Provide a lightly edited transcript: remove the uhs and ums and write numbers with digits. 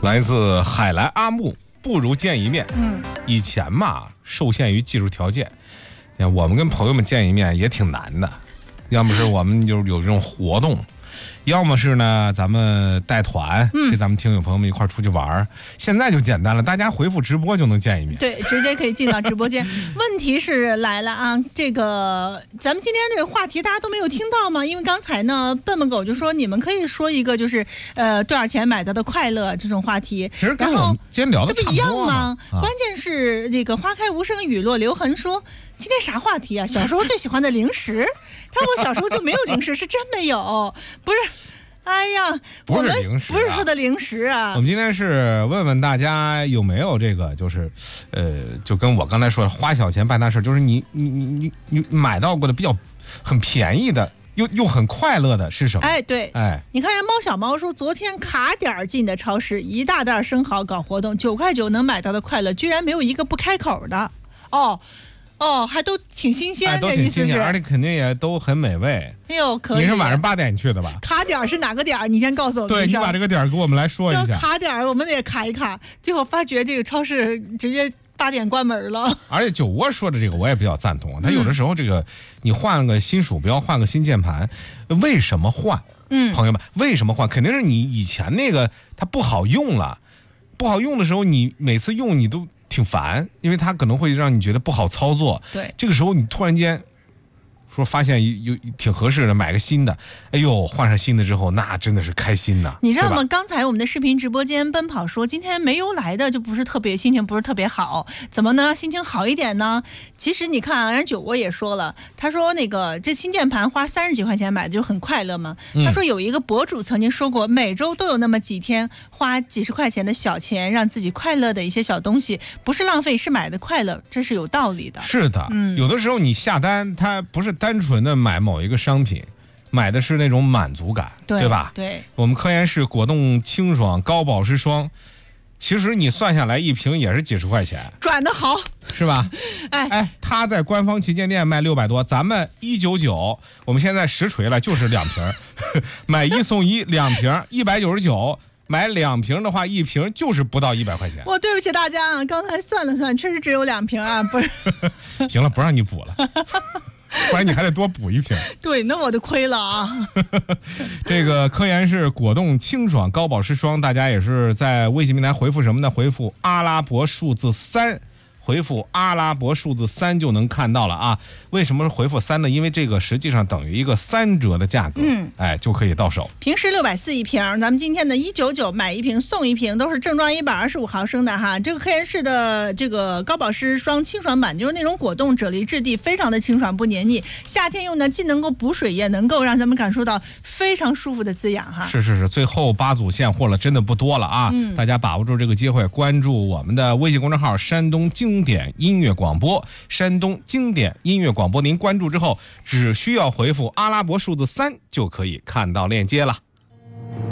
来自海来阿木，不如见一面。以前嘛，受限于技术条件，我们跟朋友们见一面也挺难的，要么是我们就有这种活动。要么是呢，咱们带团，跟咱们听友朋友们一块出去玩。现在就简单了，大家回复直播就能见一面。 对，直接可以进到直播间。问题是来了啊，这个咱们今天这个话题大家都没有听到吗？因为刚才呢，笨笨狗就说你们可以说一个就是多少钱买到的快乐这种话题。 其实跟我们今天聊的这不一样吗？关键是这个花开无声雨落，刘恒说。今天啥话题啊？小时候最喜欢的零食，他说我小时候就没有零食，是真没有，不是。哎呀， 不是零食、 不是说的零食啊。 我们今天是问问大家有没有这个，就是就跟我刚才说的，花小钱办大事，就是你买到过的比较很便宜的。又很快乐的是什么？ 哎，对，哎，你看人猫小猫说，昨天卡点进的超市，一大袋生蚝搞活动，9块9能买到的快乐，居然没有一个不开口的。哦，还都挺新鲜， 这意思是，而且肯定也都很美味。 哎呦，可以！ 你是晚上8点去的吧？ 卡点是哪个点？你先告诉我们。 对，你把这个点给我们来说一下。 卡点我们也卡一卡，最后发觉这个超市直接8点关门了。 而且酒窝说的这个我也比较赞同，他有的时候这个你换个新鼠标，换个新键盘，为什么换？朋友们，为什么换？肯定是你以前那个它不好用了，不好用的时候，你每次用你都挺烦，因为它可能会让你觉得不好操作。 对， 这个时候你突然间说发现有挺合适的，买个新的，哎呦，换上新的之后，那真的是开心呐！ 你知道吗？刚才我们的视频直播间奔跑说，今天没有来的就不是特别心情不是特别好，怎么呢？心情好一点呢？其实你看啊，人酒窝也说了，他说那个这新键盘花30几块钱买的就很快乐嘛。他说有一个博主曾经说过，每周都有那么几天花几十块钱的小钱让自己快乐的一些小东西，不是浪费，是买的快乐，这是有道理的。 是的，有的时候你下单，它不是单纯的买某一个商品，买的是那种满足感， 对吧？ 对， 我们科研室果冻清爽高保湿霜，其实你算下来一瓶也是几十块钱， 转得好， 是吧？哎，它在官方旗舰店卖600多，咱们199，我们现在实锤了，就是2瓶，买1送1，2瓶199。买2瓶的话，一瓶就是不到100块钱。 我对不起大家啊，刚才算了算，确实只有2瓶啊，不是。 行了，不让你补了，不然你还得多补1瓶。 对，那我就亏了啊。 这个科研是果冻清爽高保湿霜，大家也是在微信平台回复什么呢？回复阿拉伯数字3。回复阿拉伯数字3就能看到了啊！为什么是回复3呢？因为这个实际上等于一个3折的价格，就可以到手。 平时640一瓶，咱们今天的199买1瓶送1瓶，都是正装125毫升的哈。这个科研室的这个高保湿霜清爽版，就是那种果冻啫喱质地，非常的清爽不黏腻。夏天用呢，既能够补水，也能够让咱们感受到非常舒服的滋养哈。 是，最后8组现货了，真的不多了啊！大家把握住这个机会，关注我们的微信公众号山东经典音乐广播，山东经典音乐广播，您关注之后只需要回复阿拉伯数字3就可以看到链接了。